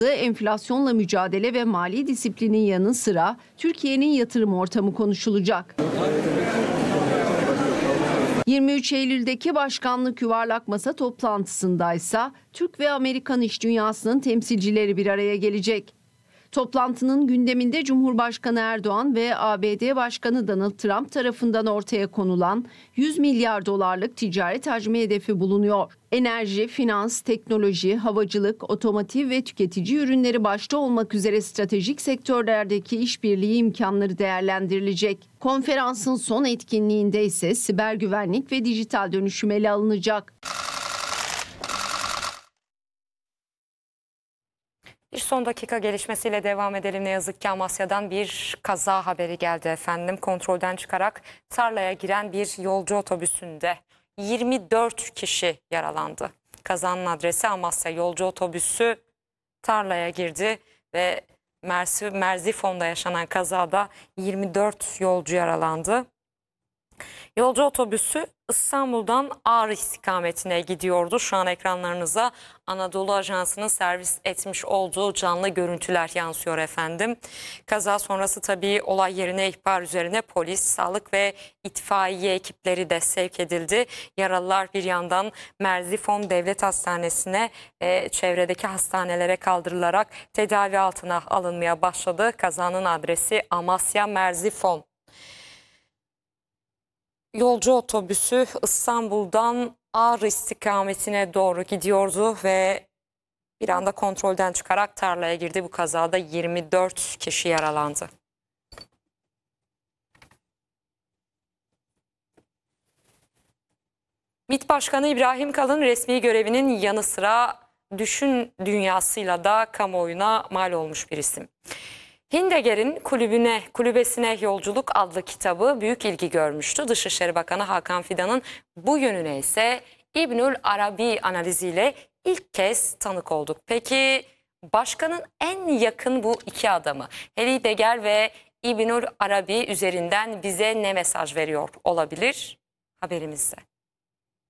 Enflasyonla mücadele ve mali disiplinin yanı sıra Türkiye'nin yatırım ortamı konuşulacak. 23 Eylül'deki başkanlık yuvarlak masa toplantısındaysa Türk ve Amerikan iş dünyasının temsilcileri bir araya gelecek. Toplantının gündeminde Cumhurbaşkanı Erdoğan ve ABD Başkanı Donald Trump tarafından ortaya konulan 100 milyar dolarlık ticaret hacmi hedefi bulunuyor. Enerji, finans, teknoloji, havacılık, otomotiv ve tüketici ürünleri başta olmak üzere stratejik sektörlerdeki işbirliği imkanları değerlendirilecek. Konferansın son etkinliğinde ise siber güvenlik ve dijital dönüşüm ele alınacak. Bir son dakika gelişmesiyle devam edelim. Ne yazık ki Amasya'dan bir kaza haberi geldi efendim. Kontrolden çıkarak tarlaya giren bir yolcu otobüsünde 24 kişi yaralandı. Kazanın adresi Amasya. Yolcu otobüsü tarlaya girdi ve Merzifon'da yaşanan kazada 24 yolcu yaralandı. Yolcu otobüsü İstanbul'dan Ağrı istikametine gidiyordu. Şu an ekranlarınıza Anadolu Ajansı'nın servis etmiş olduğu canlı görüntüler yansıyor efendim. Kaza sonrası tabii olay yerine ihbar üzerine polis, sağlık ve itfaiye ekipleri de sevk edildi. Yaralılar bir yandan Merzifon Devlet Hastanesi'ne ve çevredeki hastanelere kaldırılarak tedavi altına alınmaya başladı. Kazanın adresi Amasya Merzifon. Yolcu otobüsü İstanbul'dan Ağrı istikametine doğru gidiyordu ve bir anda kontrolden çıkarak tarlaya girdi. Bu kazada 24 kişi yaralandı. MİT Başkanı İbrahim Kalın resmi görevinin yanı sıra düşün dünyasıyla da kamuoyuna mal olmuş bir isim. Heidegger'in Kulübesine Yolculuk adlı kitabı büyük ilgi görmüştü. Dışişleri Bakanı Hakan Fidan'ın bu yönüne ise İbnül Arabi analiziyle ilk kez tanık olduk. Peki başkanın en yakın bu iki adamı Heidegger ve İbnül Arabi üzerinden bize ne mesaj veriyor olabilir? Haberimizde.